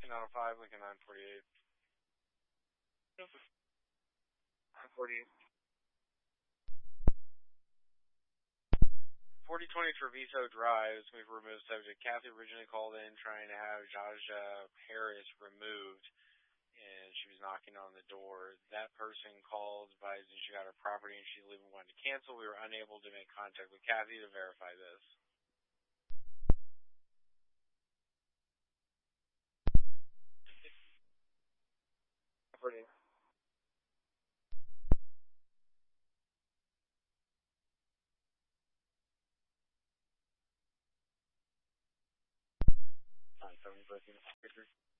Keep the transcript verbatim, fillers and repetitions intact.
nine oh five, Lincoln nine forty-eight. nine forty-eight. forty twenty Treviso Drive, we've removed subject. Kathy originally called in trying to have Jaja Harris removed, and she was knocking on the door. That person called, advising she got her property and she leaving wanted to cancel. We were unable to make contact with Kathy to verify this. forty-eight. nine seventy,